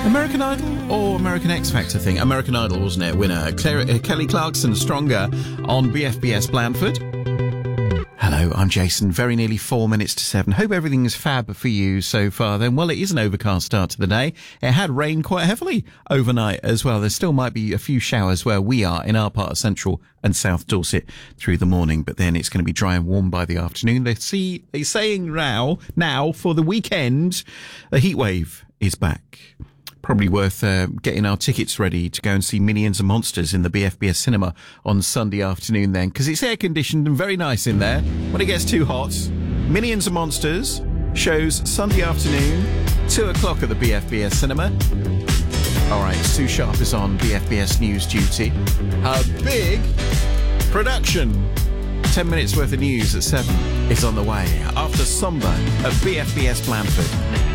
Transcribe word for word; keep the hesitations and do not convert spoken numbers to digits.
American Idol or American X Factor thing? American Idol, wasn't it? Winner Claire, uh, Kelly Clarkson, Stronger on B F B S Blandford. Hello, I'm Jason. Very nearly four minutes to seven. Hope everything is fab for you so far then. Well, it is an overcast start to the day. It had rained quite heavily overnight as well. There still might be a few showers where we are in our part of central and south Dorset through the morning, but then it's going to be dry and warm by the afternoon. They see, they're saying now, now for the weekend, a heat wave is back. Probably worth uh, getting our tickets ready to go and see Minions and Monsters in the B F B S cinema on Sunday afternoon then, because it's air-conditioned and very nice in there when it gets too hot. Minions and Monsters shows Sunday afternoon, two o'clock at the B F B S cinema. All right, Sue Sharp is on B F B S News duty. Her big production, ten minutes worth of news at seven, is on the way after Sumba at B F B S Blandford.